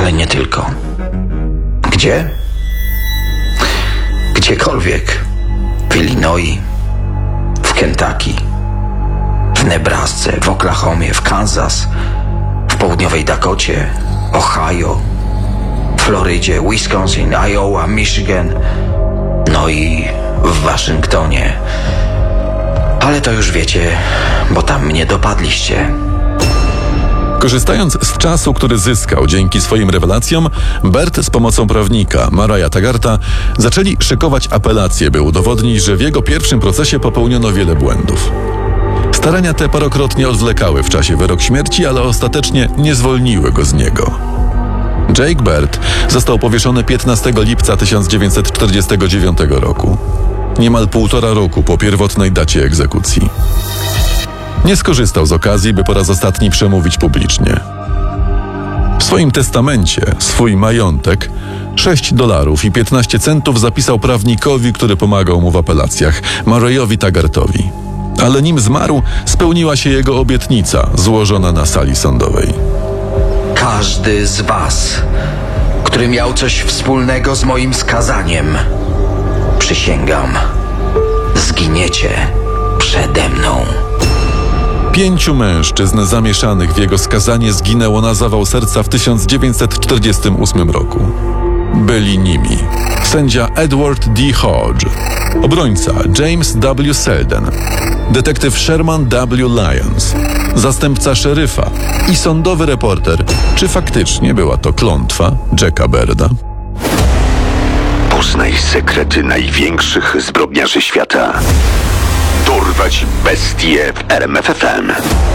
ale nie tylko. Gdzie? Gdziekolwiek. W Illinois, w Kentucky, w Nebrasce, w Oklahomie, w Kansas, w południowej Dakocie, Ohio, Florydzie, Wisconsin, Iowa, Michigan, no i w Waszyngtonie. Ale to już wiecie, bo tam mnie dopadliście. Korzystając z czasu, który zyskał dzięki swoim rewelacjom, Bert z pomocą prawnika Murraya Taggarta zaczęli szykować apelacje, by udowodnić, że w jego pierwszym procesie popełniono wiele błędów. Starania te parokrotnie odwlekały w czasie wyrok śmierci, ale ostatecznie nie zwolniły go z niego. Jake Bert został powieszony 15 lipca 1949 roku, niemal 1,5 roku po pierwotnej dacie egzekucji. Nie skorzystał z okazji, by po raz ostatni przemówić publicznie. W swoim testamencie swój majątek, $6.15 zapisał prawnikowi, który pomagał mu w apelacjach, Murrayowi Taggartowi. Ale nim zmarł, spełniła się jego obietnica złożona na sali sądowej. Każdy z was, który miał coś wspólnego z moim skazaniem, przysięgam, zginiecie przede mną. 5 mężczyzn zamieszanych w jego skazanie zginęło na zawał serca w 1948 roku. Byli nimi sędzia Edward D. Hodge, obrońca James W. Selden, detektyw Sherman W. Lyons, zastępca szeryfa i sądowy reporter, czy faktycznie była to klątwa Jacka Berda. Poznaj sekrety największych zbrodniarzy świata. Dorwać bestie w RMF FM.